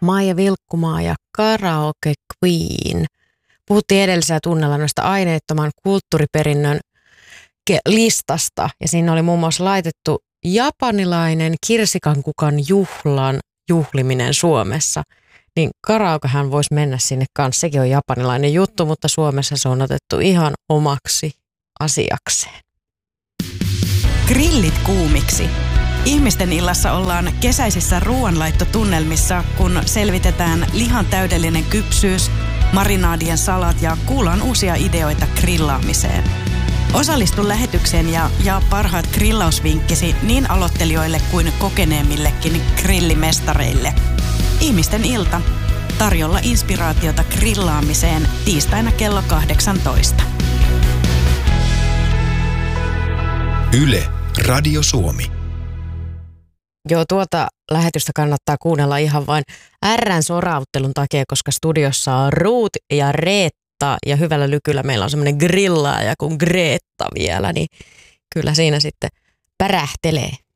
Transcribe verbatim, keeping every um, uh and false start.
Maija Vilkkumaa ja Karaoke Queen. Puhuttiin edellisellä tunnella noista aineettoman kulttuuriperinnön listasta ja siinä oli muun muassa laitettu japanilainen kirsikankukan juhlan juhliminen Suomessa. Niin karaokehan voisi mennä sinne kanssa, sekin on japanilainen juttu, mutta Suomessa se on otettu ihan omaksi asiakseen. Grillit kuumiksi. Ihmisten illassa ollaan kesäisissä ruoanlaittotunnelmissa, kun selvitetään lihan täydellinen kypsyys, marinaadien salat ja kuullaan uusia ideoita grillaamiseen. Osallistu lähetykseen ja jaa parhaat grillausvinkkisi niin aloittelijoille kuin kokeneemmillekin grillimestareille. Ihmisten ilta. Tarjolla inspiraatiota grillaamiseen tiistaina kello kahdeksantoista. Yle, Radio Suomi. Joo, tuota lähetystä kannattaa kuunnella ihan vain R:n sorauttelun takia, koska studiossa on Ruut ja Reetta ja hyvällä lykyllä meillä on semmoinen grillaaja kuin Greetta vielä, niin kyllä siinä sitten pärähtelee.